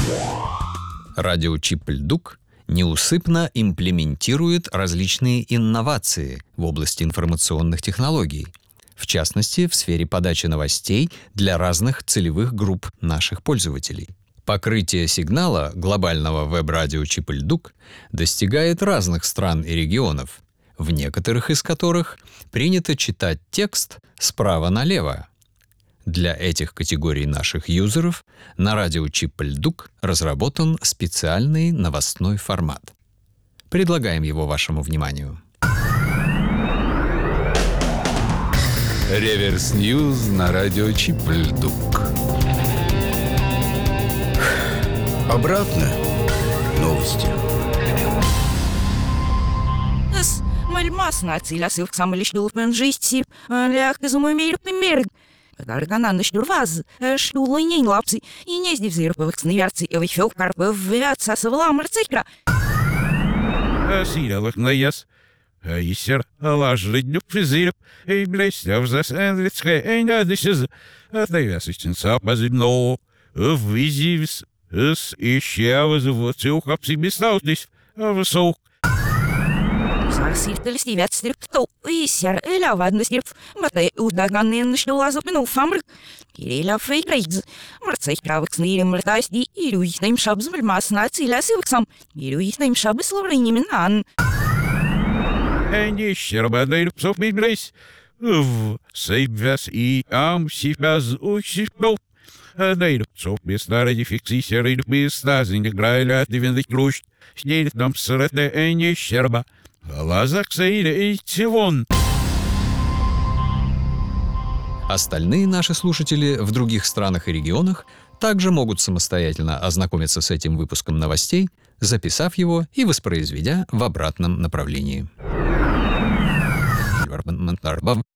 Радиочип «Льдук» неусыпно имплементирует различные инновации в области информационных технологий, в частности, в сфере подачи новостей для разных целевых групп наших пользователей. Покрытие сигнала глобального веб-радиочипа «Льдук» достигает разных стран и регионов, в некоторых из которых принято читать текст справа налево. Для этих категорий наших юзеров на радиочип «Льдук» разработан специальный новостной формат. Предлагаем его вашему вниманию. Реверс Ньюз на радиочип «Льдук». Обратно. Новости. Мальмас нацелясил к самому лишнему пенжисти, ляг из умею пример. Гаргана нащурваз, что луней лапцы, и не сдивзирповых сневерцы, и выхел карпов вяца совла марцикра. Сиялых наес. Исер, лажли днюк физир, и блестяв за сэндвицкая, и не дышез. Отдавясочен сапазидно, визивс, с ища вызываться, как себе стаутись, высок. Сиртель стивят стрипто, и сер эля вадно стрip, мате удаганный нашлюла запинул фамрик, киреля фейкрейдз, марцейх правых снырем мртасти, и люихнаем шабз мальмас нацеля силксам, и люихнаем шабы словренимен ан. Не щербадай псов миблейс, сейбвяс и сипяз учишпел. Дай псов без старой фикции серой без стазин, играя дивенный ключ, снеет нам срете не щерба. Лазак саиля и тивон. Остальные наши слушатели в других странах и регионах также могут самостоятельно ознакомиться с этим выпуском новостей, записав его и воспроизведя в обратном направлении.